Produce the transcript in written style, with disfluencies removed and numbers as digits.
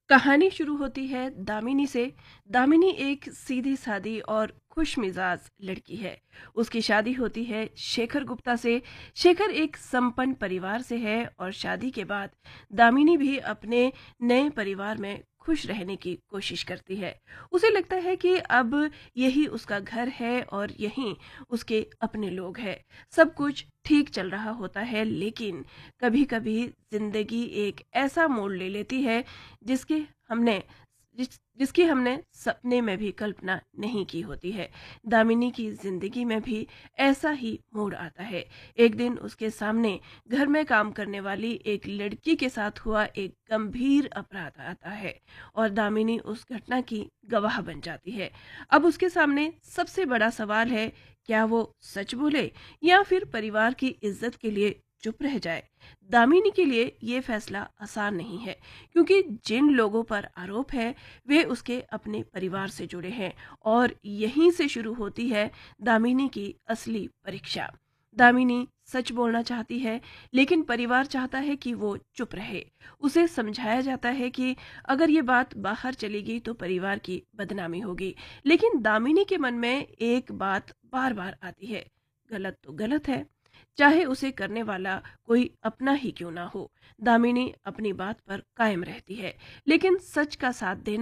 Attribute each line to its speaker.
Speaker 1: कहानी शुरू होती है दामिनी से। दामिनी एक सीधी सादी और खुश मिजाज लड़की है। उसकी शादी होती है शेखर गुप्ता से। शेखर एक संपन्न परिवार से है और शादी के बाद दामिनी भी अपने नए परिवार में खुश रहने की कोशिश करती है। उसे लगता है कि अब यही उसका घर है और यहीं उसके अपने लोग हैं। सब कुछ ठीक चल रहा होता है, लेकिन कभी कभी जिंदगी एक ऐसा मोड़ ले लेती है जिसके हमने जिसकी हमने सपने में भी कल्पना नहीं की होती है। दामिनी की जिंदगी में भी ऐसा ही मोड़ आता है। एक दिन उसके सामने घर में काम करने वाली एक लड़की के साथ हुआ एक गंभीर अपराध आता है और दामिनी उस घटना की गवाह बन जाती है। अब उसके सामने सबसे बड़ा सवाल है, क्या वो सच बोले या फिर परिवार की इज्जत के लिए चुप रह जाए। दामिनी के लिए ये फैसला आसान नहीं है, क्योंकि जिन लोगों पर आरोप है वे उसके अपने परिवार से जुड़े हैं और यहीं से शुरू होती है दामिनी की असली परीक्षा। दामिनी सच बोलना चाहती है, लेकिन परिवार चाहता है कि वो चुप रहे। उसे समझाया जाता है कि अगर ये बात बाहर चलेगी तो परिवार की बदनामी होगी, लेकिन दामिनी के मन में एक बात बार बार आती है, गलत तो गलत है, चाहे उसे करने वाला कोई अपना ही क्यों ना हो। दामिनी अपनी बात पर कायम रहती है, लेकिन सच का साथ देना